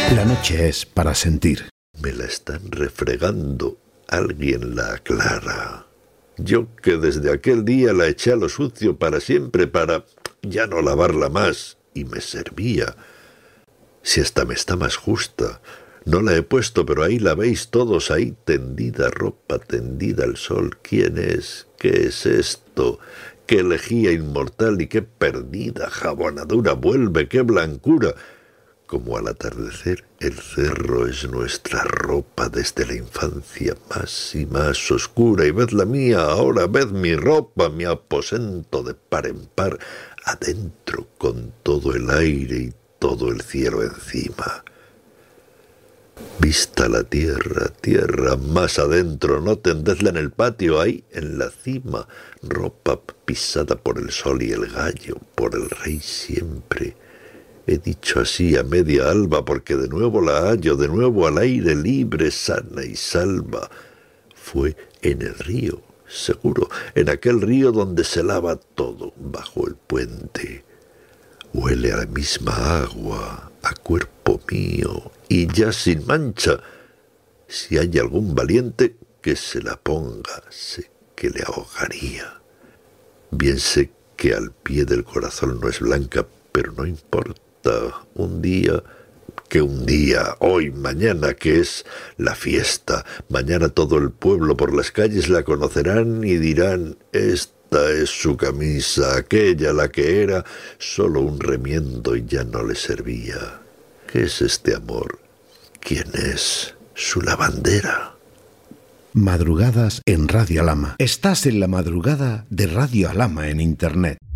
La noche es para sentir. Me la están refregando. Alguien la aclara. Yo que desde aquel día la eché a lo sucio para siempre, para ya no lavarla más, y me servía. Si hasta me está más justa. No la he puesto, pero ahí la veis todos, ahí tendida, ropa tendida al sol. ¿Quién es? ¿Qué es esto? ¡Qué elegía inmortal y qué perdida! Jabonadura vuelve, qué blancura. Como al atardecer, el cerro es nuestra ropa desde la infancia más y más oscura. Y ved la mía ahora, ved mi ropa, mi aposento de par en par, adentro con todo el aire y todo el cielo encima. Vista la tierra, tierra más adentro, no tendedla en el patio, ahí en la cima, ropa pisada por el sol y el gallo, por el rey siempre. He dicho así a media alba, porque de nuevo la hallo, de nuevo al aire libre, sana y salva. Fue en el río, seguro, en aquel río donde se lava todo, bajo el puente. Huele a la misma agua, a cuerpo mío, y ya sin mancha. Si hay algún valiente, que se la ponga, sé que le ahogaría. Bien sé que al pie del corazón no es blanca, pero no importa. Un día, hoy, mañana, que es la fiesta. Mañana todo el pueblo por las calles la conocerán y dirán: esta es su camisa, aquella la que era, solo un remiendo y ya no le servía. ¿Qué es este amor? ¿Quién es su lavandera? Madrugadas en Radio Alhama. Estás en la madrugada de Radio Alhama en Internet.